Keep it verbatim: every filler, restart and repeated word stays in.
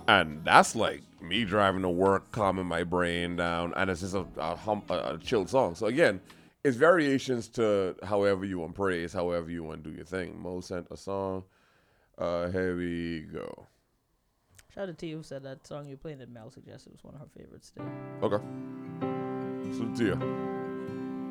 And that's like me driving to work, calming my brain down, and it's just a, a, hum, a, a chilled song. So again, it's variations to however you want to praise, however you want to do your thing. Mo sent a song. Uh, here we go. Shout out to you who said that song you playing that Mel suggested was one of her favorites too. Okay. So to you.